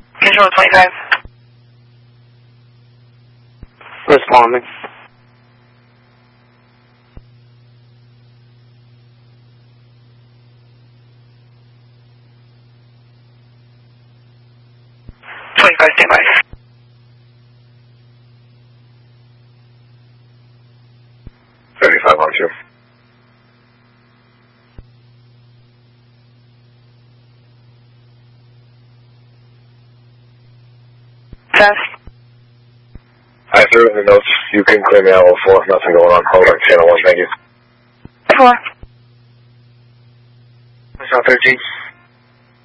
Control 25. Responding. Stand by. 35 on 2. Test. I threw in the notes. You can clear me out 04. Nothing going on. Hold on. Channel 1, thank you. 4. Channel 13.